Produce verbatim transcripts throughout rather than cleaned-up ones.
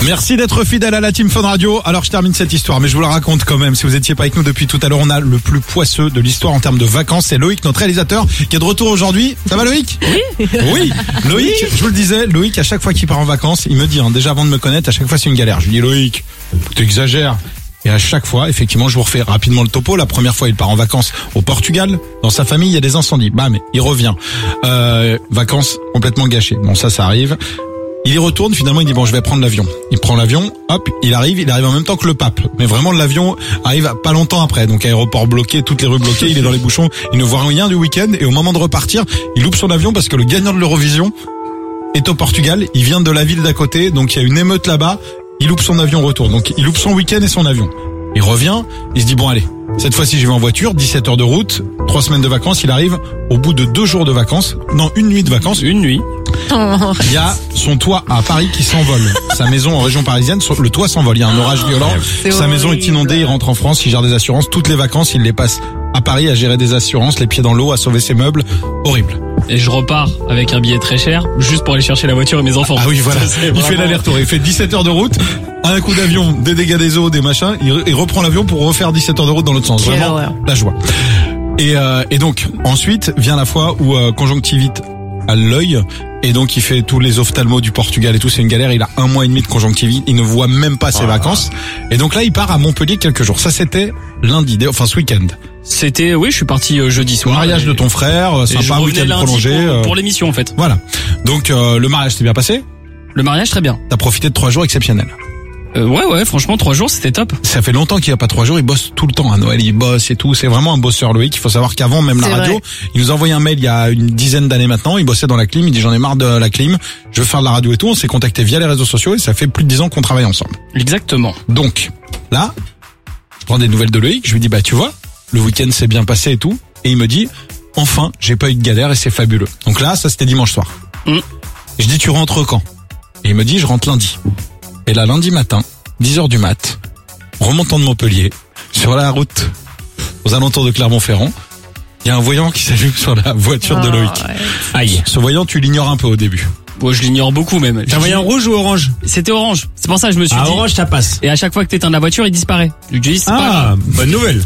Merci d'être fidèle à la Team Fun Radio. Alors je termine cette histoire, mais je vous la raconte quand même. Si vous étiez pas avec nous depuis tout à l'heure, on a le plus poisseux de l'histoire en termes de vacances. C'est Loïc, notre réalisateur, qui est de retour aujourd'hui. Ça va Loïc ? Oui. Oui. Loïc, je vous le disais, Loïc, à chaque fois qu'il part en vacances, il me dit, hein, déjà avant de me connaître, à chaque fois c'est une galère. Je lui dis Loïc, t'exagères. Et à chaque fois, effectivement, je vous refais rapidement le topo. La première fois, il part en vacances au Portugal. Dans sa famille, il y a des incendies. Bam, il revient. Euh, vacances complètement gâchées. Bon, ça, ça arrive. Il y retourne, finalement, il dit bon, je vais prendre l'avion. Il prend l'avion, hop, il arrive, il arrive en même temps que le pape. Mais vraiment, l'avion arrive pas longtemps après. Donc, aéroport bloqué, toutes les rues bloquées, il est dans les bouchons, il ne voit rien du week-end. Et au moment de repartir, il loupe son avion parce que le gagnant de l'Eurovision est au Portugal. Il vient de la ville d'à côté, donc il y a une émeute là-bas. Il loupe son avion retour. Donc, il loupe son week-end et son avion. Il revient, il se dit bon allez, cette fois-ci je vais en voiture, dix-sept heures de route, trois semaines de vacances, il arrive au bout de deux jours de vacances, non une nuit de vacances, une nuit. Il y a son toit à Paris qui s'envole. Sa maison en région parisienne, le toit s'envole. Il y a un orage violent. C'est Sa maison est inondée. Il rentre en France. Il gère des assurances. Toutes les vacances, il les passe à Paris à gérer des assurances, les pieds dans l'eau, à sauver ses meubles. Horrible. Et je repars avec un billet très cher, juste pour aller chercher la voiture et mes enfants. Ah oui, voilà. Il vraiment... fait l'aller-retour. Il fait dix-sept heures de route. Un coup d'avion, des dégâts des eaux, des machins. Il, il reprend l'avion pour refaire dix-sept heures de route dans l'autre sens. Vraiment, ouais. La joie. Et, euh, et donc, ensuite, vient la fois où euh, conjonctivite à l'œil. Et donc il fait tous les ophtalmos du Portugal et tout, c'est une galère. Il a un mois et demi de conjonctivite, il ne voit même pas ses ah. vacances. Et donc là il part à Montpellier quelques jours. Ça c'était lundi, enfin ce week-end. C'était, oui, je suis parti euh, jeudi soir. Mariage et... de ton frère, sympa, week-end prolongé. Pour, euh... pour l'émission en fait. Voilà. Donc euh, le mariage s'est bien passé ? Le mariage très bien. T'as profité de trois jours exceptionnels. Euh, ouais ouais franchement trois jours c'était top. Ça fait longtemps qu'il y a pas trois jours, il bosse tout le temps à Noël, il bosse et tout, c'est vraiment un bosseur Loïc. Il faut savoir qu'avant même la c'est radio, vrai. Il nous a envoyé un mail il y a une dizaine d'années maintenant, il bossait dans la clim, il dit j'en ai marre de la clim, je veux faire de la radio et tout, on s'est contacté via les réseaux sociaux et ça fait plus de dix ans qu'on travaille ensemble. Exactement. Donc là, je prends des nouvelles de Loïc, je lui dis bah tu vois, le week-end s'est bien passé et tout, et il me dit enfin j'ai pas eu de galère et c'est fabuleux. Donc là ça c'était dimanche soir. Mm. Je dis tu rentres quand ? Et il me dit je rentre lundi. Et là lundi matin dix heures du mat, remontant de Montpellier, sur la route aux alentours de Clermont-Ferrand, il y a un voyant qui s'allume sur la voiture oh, de Loïc. Ouais. Aïe. Ce voyant, tu l'ignores un peu au début. Bon, je l'ignore beaucoup même. T'as un voyant rouge ou orange ? C'était orange. C'est pour ça que je me suis ah, dit. Orange, ça passe. Et à chaque fois que t'éteins la voiture, il disparaît. Je dis, c'est ah, pas bonne nouvelle.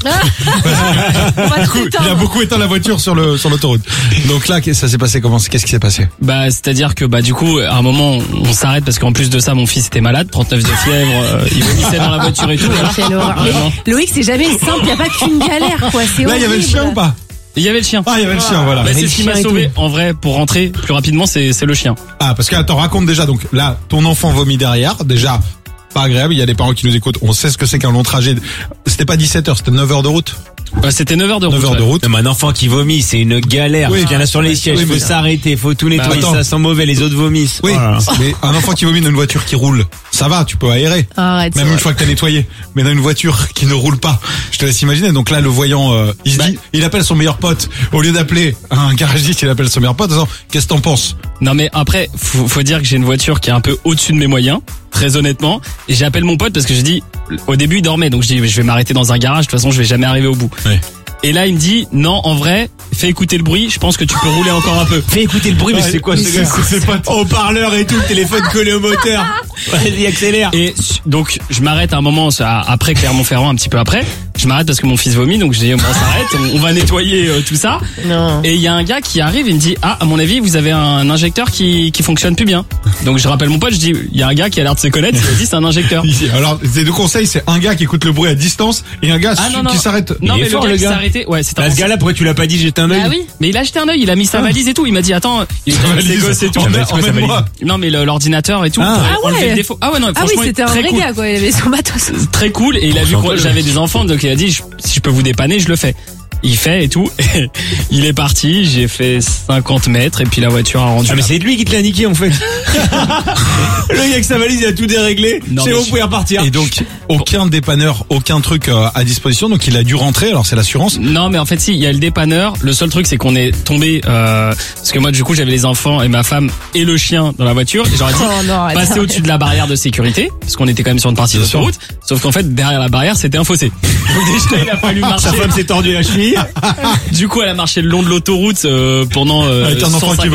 Il a beaucoup éteint la voiture sur le sur l'autoroute. Donc là, ça s'est passé comment ? Qu'est-ce qui s'est passé ? Bah, c'est-à-dire que bah du coup, à un moment, on s'arrête parce qu'en plus de ça, mon fils était malade, trente-neuf de fièvre, euh, il vomissait dans la voiture et tout. Voilà. Mais Loïc, c'est jamais simple. Il y a pas qu'une galère, quoi. C'est là, il y avait le chien ou pas ? Il y avait le chien. Ah, il y avait le chien, voilà. Bah, c'est ce qui m'a sauvé. En vrai, pour rentrer plus rapidement, c'est, c'est le chien. Ah, parce que, attends, raconte déjà, donc, là, ton enfant vomit derrière. Déjà, pas agréable. Il y a des parents qui nous écoutent. On sait ce que c'est qu'un long trajet. C'était pas dix-sept heures, c'était neuf heures de route. Bah, c'était neuf heures de route. neuf heures de route. Ouais. Mais un enfant qui vomit, c'est une galère. Oui, parce qu'il y en a sur les sièges. Il oui, faut s'arrêter, faut tout nettoyer. Bah, ça sent mauvais, les autres vomissent. Oui. Voilà. Mais un enfant qui vomit dans une voiture qui roule, ça va, tu peux aérer. Arrête, même une fois que t'as nettoyé. Mais dans une voiture qui ne roule pas, je te laisse imaginer. Donc là, le voyant, euh, il se bah. dit, il appelle son meilleur pote. Au lieu d'appeler un garagiste, il appelle son meilleur pote. Attends, qu'est-ce que t'en penses? Non, mais après, faut, faut dire que j'ai une voiture qui est un peu au-dessus de mes moyens. Très honnêtement. Et j'appelle mon pote parce que je dis, au début, il dormait. Donc je dis, je vais m'arrêter dans un garage. De toute façon, je vais jamais arriver au bout. Oui. Et là, il me dit, non, en vrai, fais écouter le bruit, je pense que tu peux rouler encore un peu. Fais écouter le bruit, mais ouais, c'est quoi ce gars? C'est pas haut-parleur et tout, le téléphone collé au moteur. Vas-y, accélère. Et donc, je m'arrête à un moment, après Clermont-Ferrand, un petit peu après. Je m'arrête parce que mon fils vomit, donc je dis, on s'arrête, on, on va nettoyer euh, tout ça. Non. Et il y a un gars qui arrive, il me dit, ah, à mon avis, vous avez un injecteur qui, qui fonctionne plus bien. Donc je rappelle mon pote, je dis, il y a un gars qui a l'air de se connaître, il me dit, c'est un injecteur. Alors, les deux conseils, c'est un gars qui écoute le bruit à distance et un gars ah, non, non, qui s'arrête. Non, il mais fort, le gars, le gars. qui s'est arrêté, ouais, c'est un. Bah, ce gars-là, pourquoi tu l'as pas dit, j'étais un œil? Ah oui, mais il a jeté un œil, il a mis sa valise et tout, il m'a dit, attends, il était avec ses gosses et tout. Non, mais l'ordinateur et tout. Ah ouais. Ah ouais, non, ah oui, c'était un vrai gars, quoi, il avait son matos. Très cool, et il a vu que j'avais des enfants, donc il a dit, si je peux vous dépanner, je le fais. Il fait et tout. Et il est parti, j'ai fait cinquante mètres et puis la voiture a rendu. Ah mais c'est lui qui te l'a niqué en fait. Le gars avec sa valise, il a tout déréglé. C'est bon, vous pouvez repartir. Et donc aucun dépanneur, aucun truc à disposition, donc il a dû rentrer. Alors c'est l'assurance. Non mais en fait si, il y a le dépanneur. Le seul truc c'est qu'on est tombé euh, parce que moi du coup j'avais les enfants et ma femme et le chien dans la voiture. Et j'aurais dit oh non, passer au-dessus de la barrière de sécurité parce qu'on était quand même sur une partie d'autoroute. Sauf qu'en fait derrière la barrière c'était un fossé. Donc déjà il a fallu marcher. Sa femme s'est tordue la cheville. Du coup, elle a marché le long de l'autoroute euh, pendant euh, avec un enfant qui